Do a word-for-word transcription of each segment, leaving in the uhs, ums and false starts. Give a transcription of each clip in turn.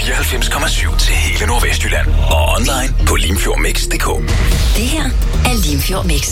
fireoghalvfems komma syv til hele Nordvestjylland. Og online på limfjordmix punktum d k. Det her er Limfjord Mix.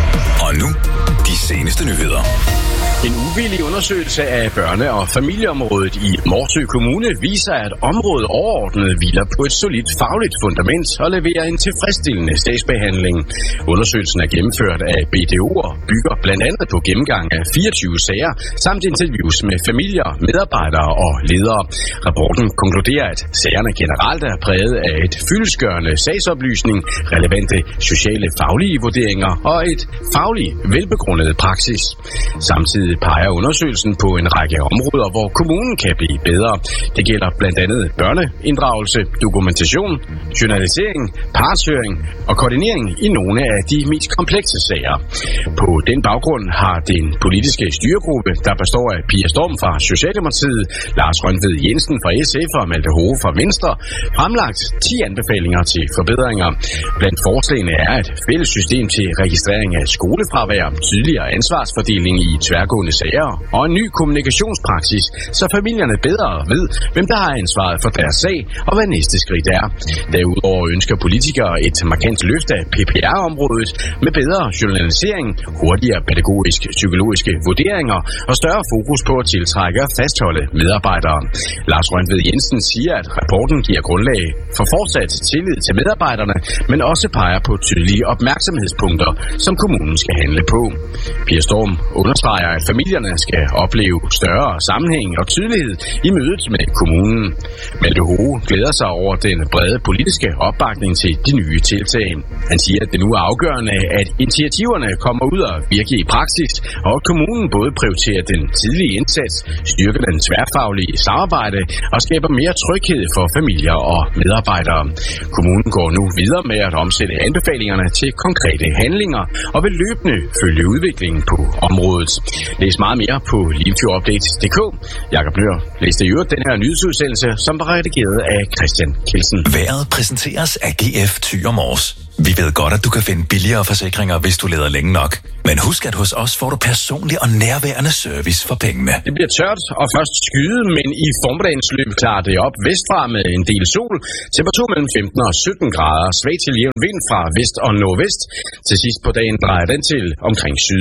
Og nu, de seneste nyheder. En uvildig undersøgelse af børne- og familieområdet i Morsø Kommune viser, at området overordnet hviler på et solidt fagligt fundament og leverer en tilfredsstillende sagsbehandling. Undersøgelsen er gennemført af B D O'er, bygger blandt andet på gennemgang af fireogtyve sager, samt interviews med familier, medarbejdere og ledere. Rapporten konkluderer, at sagerne generelt er præget af et fyldestgørende sagsoplysning, relevante sociale faglige vurderinger og et fagligt velbegrundet praksis. Samtidig peger undersøgelsen på en række områder, hvor kommunen kan blive bedre. Det gælder blandt andet børneinddragelse, dokumentation, journalisering, partshøring og koordinering i nogle af de mest komplekse sager. På den baggrund har den politiske styregruppe, der består af Pia Storm fra Socialdemokratiet, Lars Røntved Jensen fra S F og Malte Hove fra Venstre, fremlagt ti anbefalinger til forbedringer. Blandt forslagene er et fælles system til registrering af skolefravær, tydeligere ansvarsfordeling i tværgående sager og en ny kommunikationspraksis, så familierne bedre ved, hvem der har ansvaret for deres sag og hvad næste skridt er. Derudover ønsker politikere et markant løft af P P R-området med bedre journalisering, hurtigere pædagogisk-psykologiske vurderinger og større fokus på at tiltrække og fastholde medarbejdere. Lars Røntved Jensen siger, at rapporten giver grundlag for fortsat tillid til medarbejderne, men også peger på tydelige opmærksomhedspunkter, som kommunen skal handle på. Pia Storm understreger, at familierne skal opleve større sammenhæng og tydelighed i mødet med kommunen. Malte Hove glæder sig over den brede politiske opbakning til de nye tiltag. Han siger, at det nu er afgørende, at initiativerne kommer ud og virker i praksis, og at kommunen både prioriterer den tidlige indsats, styrker den tværfaglige samarbejde og skaber mere tryghed for familier og medarbejdere. Kommunen går nu videre med at omsætte anbefalingerne til konkrete handlinger og vil løbende følge udviklingen på området. Læs meget mere på limfjordupdate punktum d k. Jakob Nøhr læste i øvrigt den her nyhedsudsendelse, som var redigeret af Christian Kelsen. Vejret præsenteres af G F Thyre Mors. Vi ved godt, at du kan finde billigere forsikringer, hvis du leder længe nok. Men husk, at hos os får du personlig og nærværende service for pengene. Det bliver tørt og først skyde, men i formiddagens løb klarer det op vestfra med en del sol. Temperatur mellem femten og sytten grader. Svag til jævn vind fra vest og nordvest. Til sidst på dagen drejer den til omkring syd.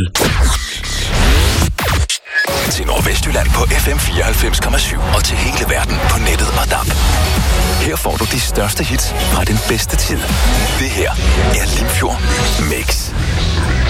Til Nordvestjylland på F M fireoghalvfems komma syv og til hele verden på nettet og D A B. Her får du de største hits fra den bedste tid. Det her er Limfjord Mix.